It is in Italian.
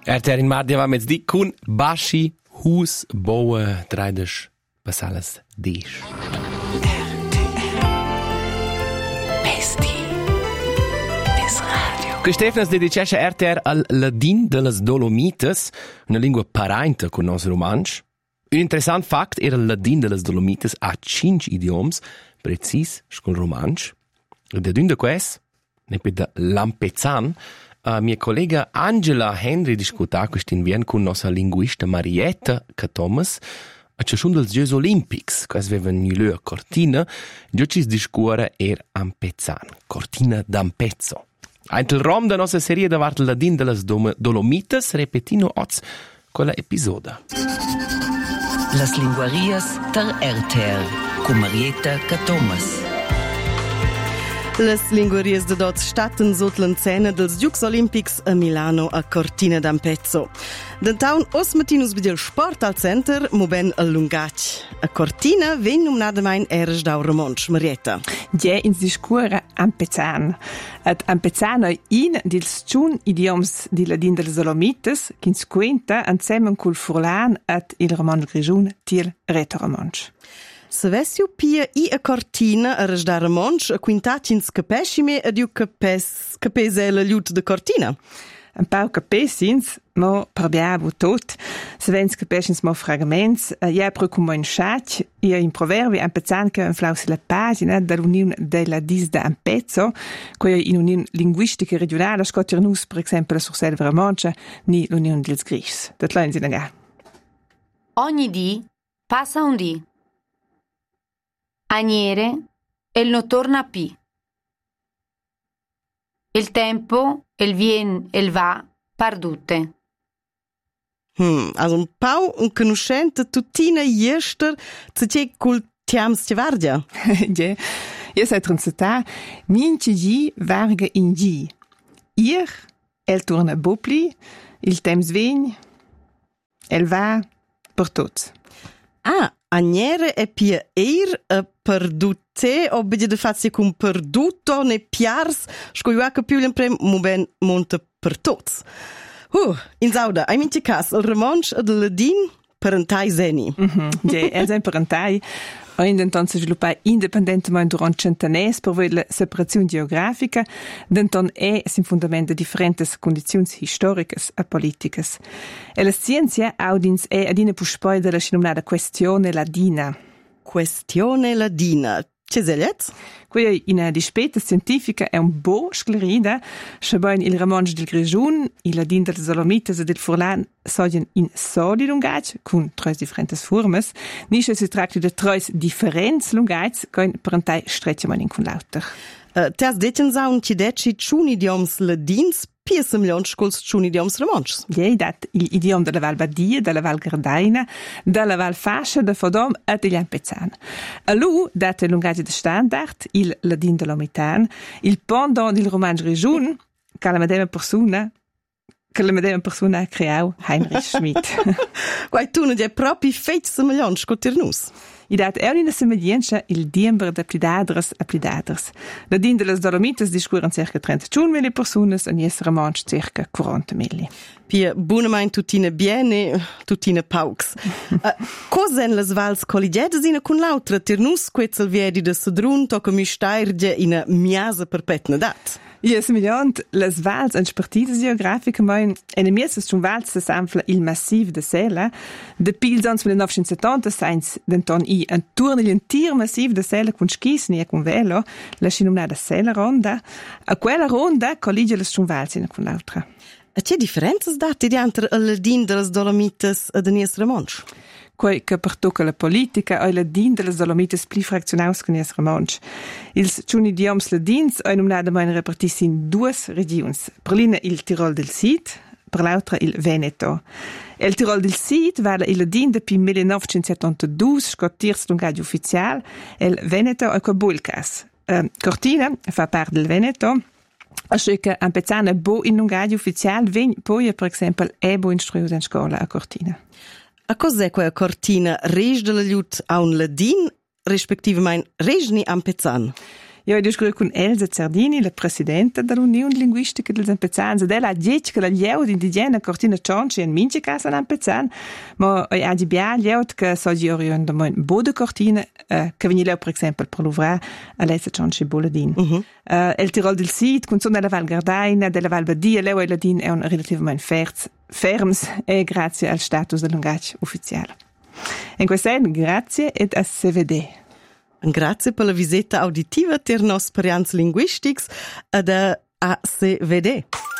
RTR in Mardia va mezdi con Baschi Hus Boe Dreides Basales Desch. Stefans dedicasse RTR al ladin de las Dolomites, una lingua parainta con nos romansch. Un interessant fact era il ladin de las Dolomites a 5 idioms, precis scol romansch. E da d'un de quest, ne pe da Lampezan, mia collega Angela Henry discuta quest'invern con nostra linguista Marietta Thomas, a ciascun dels Jeux Olympics, quasi avevan nulö a Cortina, giocis discuora Ampezan, Cortina d'Ampezzo. Aintel rom da nostra serie davart ladin de las Dolomites repetino oz quella episoda. Las linguarias ter RTR con Marietta Thomas. Les linguarias de dots statten sot l'encena dels Giugs Olympics a Milano a Cortina d'Ampezzo. D'entaun os matinus videl sport al center, mo ben allungac. A Cortina ven numnadamein eres dau Ramonsch, Marietta. Ja, ins discura Ampezan. Ad Ampezan è in dils tschun idioms di ladin dels Dolomites, ch'ins quenta ansemen cul Furlan ad il Romansch Grigiun til Reto Romansch. Se vessiu pia I a Cortina a resdar Ramonsch, a quintacins capescime ad iu capese la liut de Cortina. Un pau capessins, mo probiabu tot. Se vens capessins mo fragments, ja procum un chat, ia in proverbi Ampezan che flausi la pagina dall'Unione della Dis da Ampezzo, quia in Unione linguistica regionale scoternus, per esempio, sur selva Ramoncha, ni l'Unione dels Grichs. Dat lein si naga. Ogni dì passa un dì. Aniere el no torna pi. Il tempo, el vien, el va, pardute. Also un pau un conoscente tutina jester ce cul tiams te vardia. Ja, io sei transita, minci gi varga in gi. El torna bopli, il temps vegn, el va per tots. Ah, Aniere e pia perdute, o bide de fazie cum perduto ne piars, scoiua capiulian prem mo ben monta per tots. In sauda, ai minti cas, il Ramonsch ad ladin parentai zeni. Ja, el sein parentai. Ainda então se sviluppa independentemente durante centenars per la separazione geografica, denton sin fundamento differentes condizioni historicas e politicas. E la scienza audins adina puspoi della scinomnada questione ladina. Questione ladina. Ce zegliez? Qui in dispeta scientifica è un bo sclerida, schabain il Ramonsch del Grigiun, il ladin dels Dolomites e del Furlan sogen in soli lungac, con tre differentes formes, nisce si tratti de tre differents lungac, coin parentai streccia man in con lauter. Te has detjen saun ci deci tschun idioms ladins, piesa milion scols tschun idioms Ramonschs. Ja, dat il idiom della Val Badia, della Val Gardaina, della Val Fascia, de Fodom e degli Ampezan. A lu, dat il lungaggio de standard, il ladin dolomitan, il pendant del Romansch Grigiun, che la medema persona ha creau Heinrich Schmidt. Quai tu non è proprio fetz milion scoternus. I dat è una semelhanza il diember de plidadres a plidadres. La din de las Dolomites discuren circa 31.000 personas e nies Ramonsch circa 40.000. Pia bunamain tutine biene, tutine pauks. Cosen las vals colligedes ina cun l'autra ternus quezel viedi de Sudrun toca mi stairge ina miasa perpetna dat. Ja, semiliant, las vals en spartidas geografica mein en miesas schon vals se samfla il massiv de Sela. De pils ans 1970 sains denton i en turn il tir massiv de Sela con skis e con velo, la scinomnada Sela ronda. A quella ronda collige las schon vals ina con l'altra. A c'è differenzas date dianter al ladin de las Dolomites e de nies Ramonsch? Quei che pertocca la politica e ladin de las Dolomites pli fracționaus che nies Ramonsch. Ils tschun idioms ladins e numnadamein repartis in duas regions. Per l'ina il Tirol del Sid, per l'altra il Veneto. El Tirol del Sid va il ladin de pi 1972 scottirs lungaggio ufficial, el Veneto e Cabulcas. Cortina fa part del Veneto. Asce che Ampezan è bo in lungaggio ufficial, ven poi per esempio è bo instruius in scuola a Cortina. A cos'è quella Cortina reg de la liut a un ladin, respektive mein regni Ampezan? Io ho discusso con Elsa Zardini, la presidente dell'Unione Linguistica del Zampezan. Ella ha detto che la lieud indigena Cortina Cianci in mince casa Zampezan, ma ha di bia lieud che so di orientament bode Cortina, che viene per esempio per l'uvra a l'Elsa Cianci Boladin. El Tirol del Sid, con son della Val Gardaina, della Val Badia, Leo e Ladin è un relativamente ferms e grazie al status del linguaggio ufficiale. In questo grazie ed a CVD. Grazie per la visita auditiva ter nos Perians Linguistics ad ACVD.